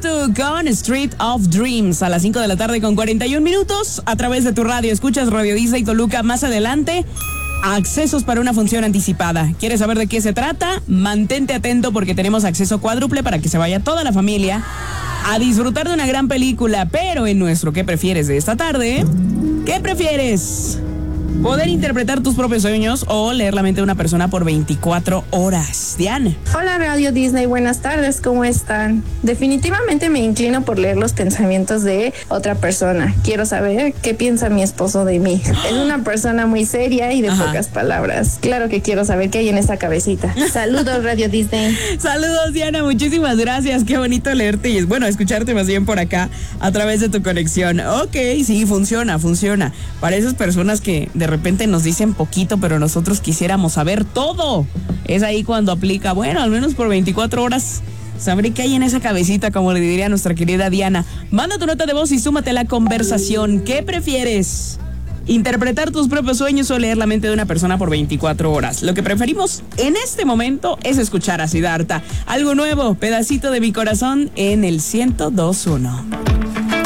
Tutu con Street of Dreams a las 5 de la tarde con 41 minutos a través de tu radio. Escuchas Radio Disney Toluca. Más adelante, accesos para una función anticipada. ¿Quieres saber de qué se trata? Mantente atento porque tenemos acceso cuádruple para que se vaya toda la familia a disfrutar de una gran película. Pero en nuestro ¿qué prefieres de esta tarde? ¿Qué prefieres? ¿Poder interpretar tus propios sueños o leer la mente de una persona por 24 horas? Diana. Hola Radio Disney, buenas tardes, ¿cómo están? Definitivamente me inclino por leer los pensamientos de otra persona. Quiero saber qué piensa mi esposo de mí. Es una persona muy seria y de pocas palabras. Claro que quiero saber qué hay en esa cabecita. Saludos Radio Disney. Saludos Diana, muchísimas gracias. Qué bonito leerte y bueno, escucharte más bien por acá a través de tu conexión. Ok, sí, funciona. Para esas personas que de repente nos dicen poquito, pero nosotros quisiéramos saber todo. Es ahí cuando aplica, bueno, al menos por 24 horas sabré qué hay en esa cabecita, como le diría nuestra querida Diana. Manda tu nota de voz y súmate a la conversación. ¿Qué prefieres? ¿Interpretar tus propios sueños o leer la mente de una persona por 24 horas? Lo que preferimos en este momento es escuchar a Siddhartha. Algo nuevo, pedacito de mi corazón en el 102.1.